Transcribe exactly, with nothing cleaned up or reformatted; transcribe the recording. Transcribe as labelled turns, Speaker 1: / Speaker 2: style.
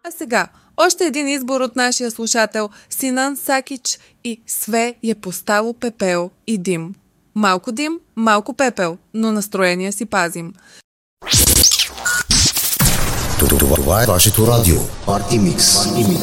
Speaker 1: А сега, още един избор от нашия слушател Синан Сакич и Све е постало пепел и дим. Малко дим, малко пепел, но настроение си пазим.
Speaker 2: Това е вашето радио. Парти Микс.